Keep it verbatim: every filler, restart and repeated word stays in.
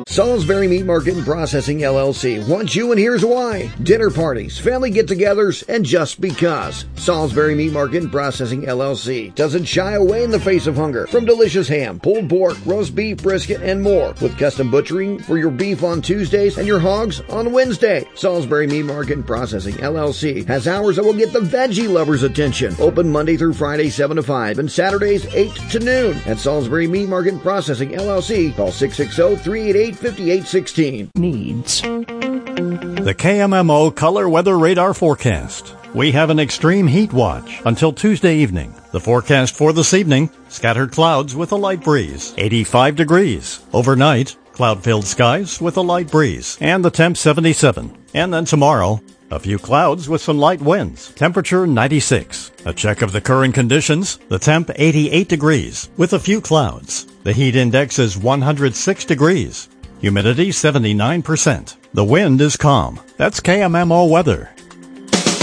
Salisbury Meat Market and Processing, L L C wants you, and here's why. Dinner parties, family get-togethers, and just because. Salisbury Meat Market and Processing, L L C doesn't shy away in the face of hunger from delicious ham, pulled pork, roast beef, brisket, and more, with custom butchering for your beef on Tuesdays and your hogs on Wednesday. Salisbury Meat Market and Processing, L L C has hours that will get the veggie lovers' attention. Open Monday through Friday, seven to five, and Saturdays, eight to noon. At Salisbury Meat Market and Processing, L L C, call six six zero, three eight eight, five eight one six. Needs. The K M M O Color Weather Radar Forecast. We have an extreme heat watch until Tuesday evening. The forecast for this evening, scattered clouds with a light breeze, eighty-five degrees. Overnight, cloud-filled skies with a light breeze, and the temp seventy-seven. And then tomorrow, a few clouds with some light winds, temperature ninety-six. A check of the current conditions, the temp eighty-eight degrees with a few clouds. The heat index is one hundred six degrees. Humidity seventy-nine percent. The wind is calm. That's K M M O weather.